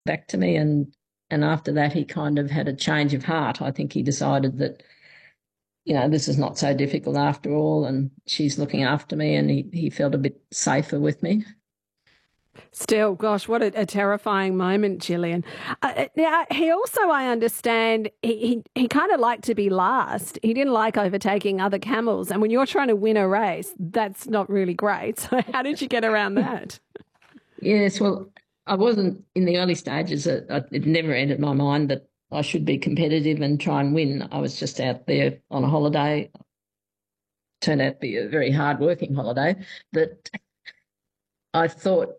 back to me, and after that he kind of had a change of heart. I think he decided that, this is not so difficult after all, and she's looking after me, and he felt a bit safer with me. Still, gosh, what a terrifying moment, Gillian. Now, he also, I understand, he kind of liked to be last. He didn't like overtaking other camels. And when you're trying to win a race, that's not really great. So how did you get around that? Yes, well, I wasn't in the early stages. It never entered my mind that I should be competitive and try and win. I was just out there on a holiday. Turned out to be a very hard-working holiday, but I thought,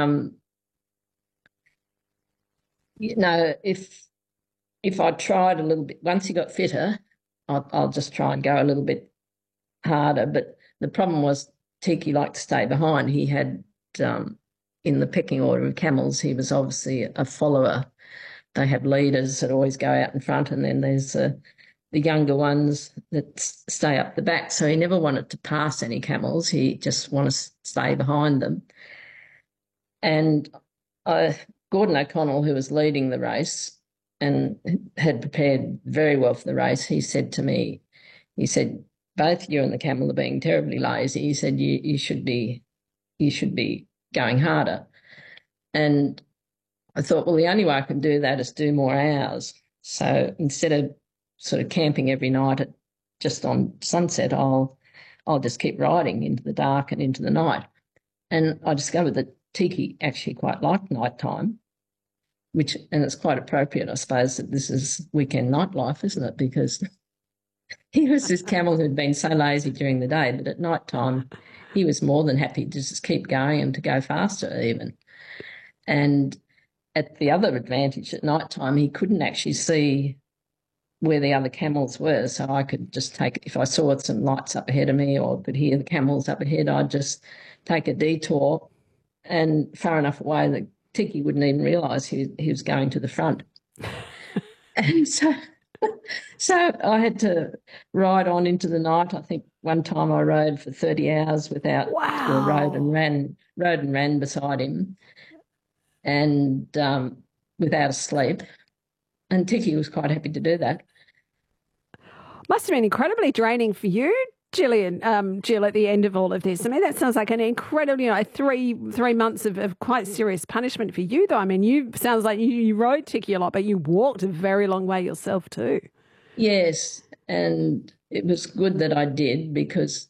if I tried a little bit, once he got fitter, I'll just try and go a little bit harder. But the problem was Tiki liked to stay behind. He had, in the pecking order of camels, he was obviously a follower. They have leaders that always go out in front, and then there's the younger ones that stay up the back. So he never wanted to pass any camels. He just wanted to stay behind them. And Gordon O'Connell, who was leading the race and had prepared very well for the race, he said to me, he said, both you and the camel are being terribly lazy. He said, you should be going harder. And I thought, well, the only way I can do that is do more hours. So instead of sort of camping every night just on sunset, I'll just keep riding into the dark and into the night. And I discovered that Tiki actually quite liked nighttime, and it's quite appropriate, I suppose, that this is weekend nightlife, isn't it? Because he was this camel who'd been so lazy during the day, but at nighttime he was more than happy to just keep going and to go faster even. And at the other advantage, at nighttime he couldn't actually see where the other camels were, so I could just if I saw some lights up ahead of me or could hear the camels up ahead, I'd just take a detour and far enough away that Tiki wouldn't even realise he was going to the front. And so I had to ride on into the night. I think one time I rode for 30 hours without, Wow. rode and ran beside him, and without a sleep. And Tiki was quite happy to do that. Must have been incredibly draining for you, Gillian, Jill, at the end of all of this. I mean, that sounds like an incredible, 3 months of quite serious punishment for you, though. I mean, sounds like you rode Tiki a lot, but you walked a very long way yourself too. Yes, and it was good that I did, because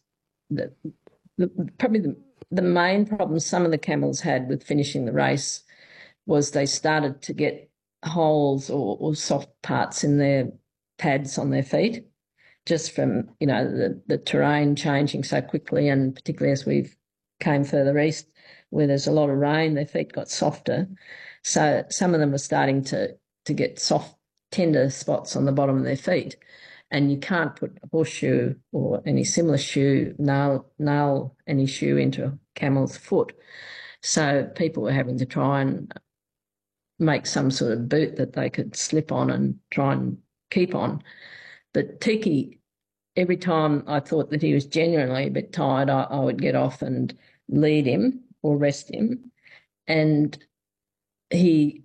probably the main problem some of the camels had with finishing the race was they started to get holes or soft parts in their pads on their feet, just from, the terrain changing so quickly, and particularly as we came further east where there's a lot of rain, their feet got softer. So some of them were starting to get soft, tender spots on the bottom of their feet. And you can't put a horseshoe or any similar shoe, nail any shoe into a camel's foot. So people were having to try and make some sort of boot that they could slip on and try and keep on. But Tiki, every time I thought that he was genuinely a bit tired, I would get off and lead him or rest him. And he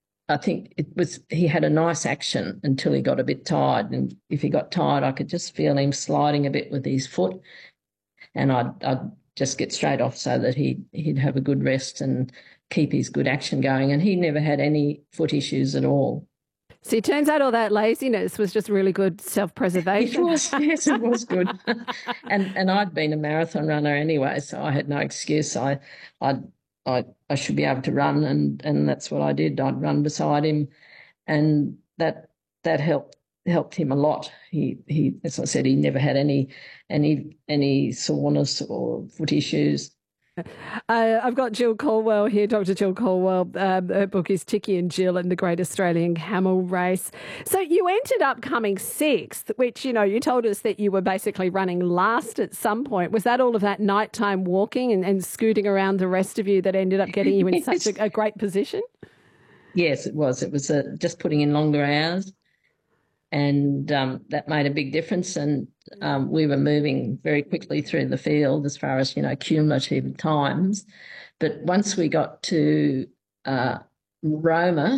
had a nice action until he got a bit tired. And if he got tired, I could just feel him sliding a bit with his foot, and I'd just get straight off so that he'd have a good rest and keep his good action going. And he never had any foot issues at all. So it turns out all that laziness was just really good self-preservation. It was, yes, it was good. and I'd been a marathon runner anyway, so I had no excuse. I should be able to run, and that's what I did. I'd run beside him, and that helped him a lot. He, as I said, he never had any soreness or foot issues. I've got Jill Caldwell here, Dr. Jill Caldwell. Her book is Tiki and Jill and the Great Australian Camel Race. So you ended up coming sixth, which, you told us that you were basically running last at some point. Was that all of that nighttime walking and scooting around the rest of you that ended up getting you in such a great position? Yes, it was. It was just putting in longer hours, and that made a big difference. And we were moving very quickly through the field as far as, cumulative times. But once we got to Roma,